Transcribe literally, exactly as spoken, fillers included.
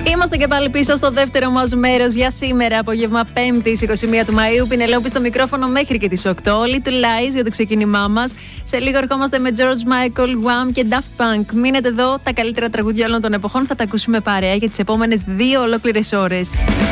Είμαστε και πάλι πίσω στο δεύτερο μας μέρος για σήμερα, απόγευμα Πέμπτης εικοστή πρώτη του Μαΐου. Πινελόπη στο μικρόφωνο μέχρι και τις οκτώ. Little Lies για το ξεκίνημά μας. Σε λίγο ερχόμαστε με George Michael, Wham και Daft Punk. Μείνετε εδώ, τα καλύτερα τραγούδια όλων των εποχών θα τα ακούσουμε παρέα για τις επόμενες δύο ολόκληρες ώρες.